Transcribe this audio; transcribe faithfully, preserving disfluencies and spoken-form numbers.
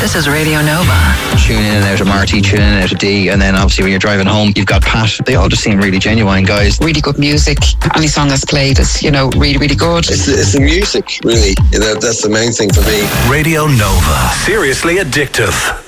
This is Radio Nova. Tune in and out of Marty, tune in and out of D, and then obviously when you're driving home, you've got Pat. They all just seem really genuine guys. Really good music. Any song that's played is, you know, really, really good. It's the, it's the music, really. That, that's the main thing for me. Radio Nova. Seriously addictive.